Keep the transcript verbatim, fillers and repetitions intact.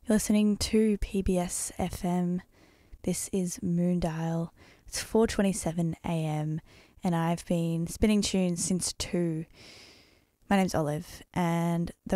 You're listening to P B S F M. This is Moondial. It's four twenty-seven a.m. and I've been spinning tunes since two. My name's Olive, and